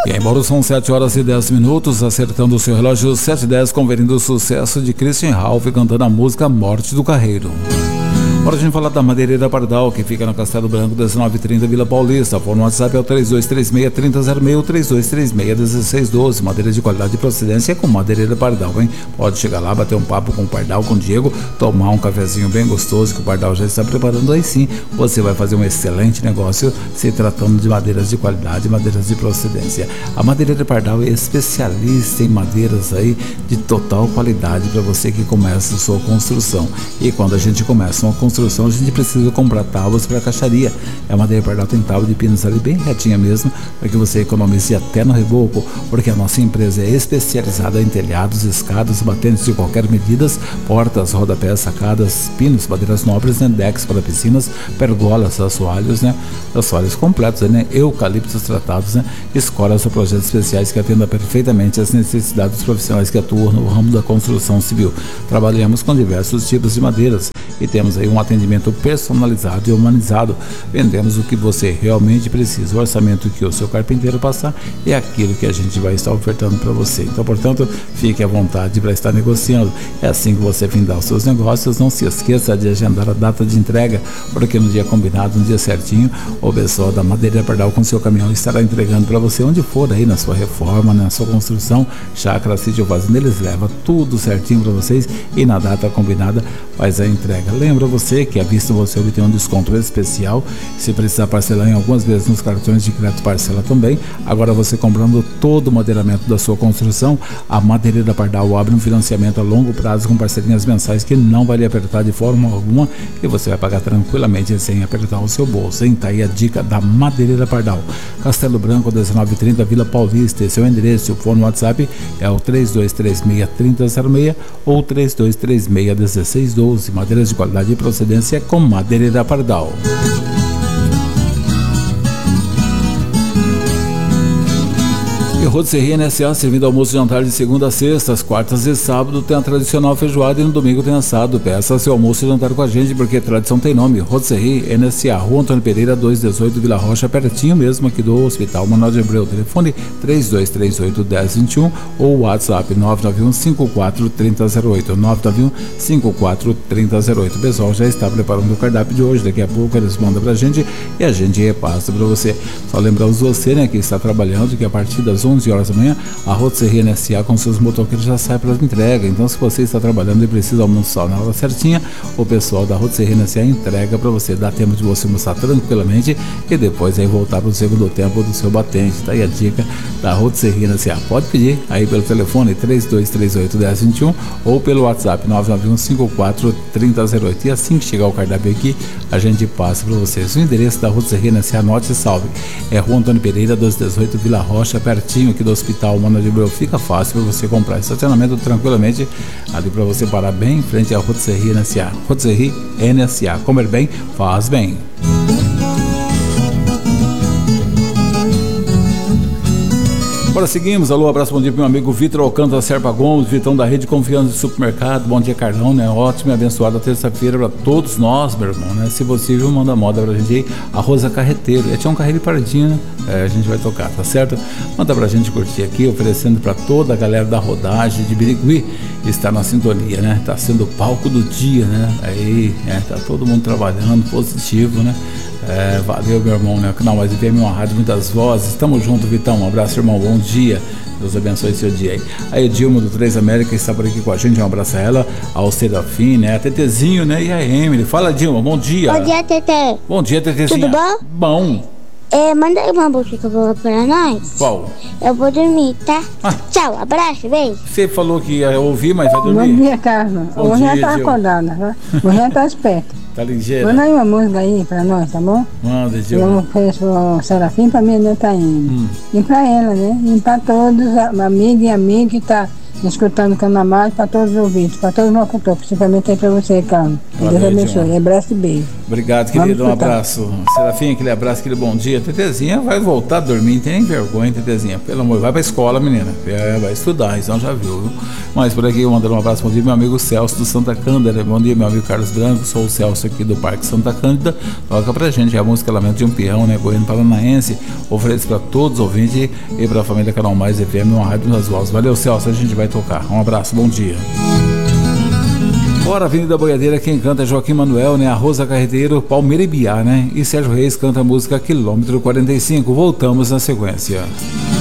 E embora são 7h10, acertando o seu relógio 7h10, conferindo o sucesso de Christian Ralph cantando a música Morte do Carreiro. Hora de a gente falar da Madeireira Pardal, que fica no Castelo Branco, 1930, Vila Paulista. O WhatsApp é o 3236-3006, 3236-1612. Madeira de qualidade e procedência é com Madeireira Pardal, hein? Pode chegar lá, bater um papo com o Pardal, com o Diego, tomar um cafezinho bem gostoso que o Pardal já está preparando. Aí sim, você vai fazer um excelente negócio se tratando de madeiras de qualidade, madeiras de procedência. A Madeireira Pardal é especialista em madeiras aí de total qualidade para você que começa a sua construção. E quando a gente começa uma construção, a gente precisa comprar tábuas para caixaria. A Madeira Pardal tem tábua de pinos ali bem retinha mesmo, para que você economize até no reboco, porque a nossa empresa é especializada em telhados, escadas, batentes de qualquer medida, portas, rodapés, sacadas, pinos, madeiras nobres, né, decks para piscinas, pergolas, assoalhos, né, assoalhos completos, né, eucaliptos tratados, né, escolas ou projetos especiais que atendam perfeitamente às necessidades dos profissionais que atuam no ramo da construção civil. Trabalhamos com diversos tipos de madeiras e temos aí um atendimento personalizado e humanizado. Vendemos o que você realmente precisa. O orçamento que o seu carpinteiro passar é aquilo que a gente vai estar ofertando para você. Então, portanto, fique à vontade para estar negociando. É assim que você findar os seus negócios. Não se esqueça de agendar a data de entrega, porque no dia combinado, no dia certinho, o pessoal da Madeira Pardal com seu caminhão estará entregando para você onde for aí, na sua reforma, na sua construção, chácara, sítio, fazenda. Eles levam tudo certinho para vocês e na data combinada faz a entrega. Lembra você que à vista você obtém um desconto especial. Se precisar parcelar em algumas vezes nos cartões de crédito, parcela também. Agora você comprando todo o madeiramento da sua construção, a Madeireira Pardal abre um financiamento a longo prazo com parcelinhas mensais que não vai lhe apertar de forma alguma e você vai pagar tranquilamente sem apertar o seu bolso, hein? Tá aí a dica da Madeireira Pardal. Castelo Branco, 1930, Vila Paulista. Esse é o endereço. O fone WhatsApp é o 3236-3006 ou 3236-1612. Madeiras de qualidade e procedência com Madeireira Pardal. Rotisserie NSA, servindo almoço e jantar de segunda a sexta, às quartas e sábado tem a tradicional feijoada e no domingo tem assado. Peça seu almoço e jantar com a gente, porque tradição tem nome. Rotisserie NSA, Rua Antônio Pereira, 218, Vila Rocha, pertinho mesmo aqui do Hospital Manuel de Abreu. Telefone 3238-1021 ou WhatsApp 991-54-3008, 991-54-3008. O pessoal já está preparando o cardápio de hoje, daqui a pouco eles mandam pra gente e a gente repassa pra você. Só lembramos você, né, que está trabalhando, que a partir das 11 horas da manhã, a Rotisserie NSA com seus motoqueiros já sai para entrega. Então, se você está trabalhando e precisa almoçar na hora certinha, o pessoal da Rotisserie NSA entrega para você. Dá tempo de você almoçar tranquilamente e depois aí voltar para o segundo tempo do seu batente. Tá aí a dica da Rotisserie NSA. Pode pedir aí pelo telefone 3238-1021 ou pelo WhatsApp 991-54-3008. E assim que chegar o cardápio aqui, a gente passa para vocês. O endereço da Rotisserie NSA, anote e salve. É Rua Antônio Pereira, 218, Vila Rocha, pertinho aqui do Hospital Manuel de Abreu. Fica fácil para você comprar estacionamento tranquilamente ali para você parar bem em frente à Rotisserie NSA. Rotisserie NSA, comer bem, faz bem. Agora seguimos, alô, abraço, bom dia para meu amigo Vitor Alcântara Serpa Gomes, Vitão da Rede Confiança de Supermercado. Bom dia, Carlão, né? Ótima e abençoada terça-feira para todos nós, meu irmão, né? Se possível, manda moda pra gente aí, a Rosa Carreteiro. Tinha um carreiro paradinho, né? A gente vai tocar, tá certo? Manda pra gente curtir aqui, oferecendo para toda a galera da rodagem de Birigui, está na sintonia, né? Tá sendo o palco do dia, né? Aí, tá todo mundo trabalhando positivo, né? Valeu, meu irmão, né? Canal Mais FM, uma rádio, muitas vozes. Tamo junto, Vitão. Um abraço, irmão. Bom dia. Deus abençoe seu dia aí. Aí, Dilma do 3 América está por aqui com a gente. Um abraço a ela, ao Serafim, né? A Tetezinho, né? E a Emily. Fala, Dilma. Bom dia. Bom dia, Tete. Bom dia, Tetezinha. Tudo bom? Bom. Manda aí uma música boa pra nós. Qual? Eu vou dormir, tá? Tchau, abraço, beijo. Você falou que ia ouvir, mas vai dormir. Bom dia, Carlos. Hoje já tá acordada, né? Hoje já tá esperta. Tá ligeira. Manda aí uma música aí pra nós, tá bom? Manda, Dilma. Eu ofereço pro Serafim, pra minha neta Emily. E pra ela, né? E pra todos, amigos e amigos que tá escutando o Canamar para todos os ouvintes, para todos os locutores, principalmente aí para você, Carlos. Deus abençoe. Abraço e beijo. Obrigado, querido. Um abraço. Serafim, aquele abraço, aquele bom dia. Tetezinha vai voltar a dormir, não tem nem vergonha, Tetezinha. Pelo amor, vai pra escola, menina. Vai estudar, então já viu. Mas por aqui eu mandando um abraço, bom dia, meu amigo Celso do Santa Cândida. Bom dia, meu amigo Carlos Branco. Sou o Celso aqui do Parque Santa Cândida. Toca pra gente a música Lamento de um Peão, né? Goiano Paranaense. Ofereço pra todos os ouvintes e pra família Canal Mais FM, uma rádio nas vozes. Valeu, Celso, a gente vai tocar. Um abraço, bom dia. Bora, Avenida Boiadeira, quem canta é Joaquim Manuel, né? A Rosa Carreteiro, Palmeira e Biá, né? E Sérgio Reis canta a música Quilômetro 45. Voltamos na sequência.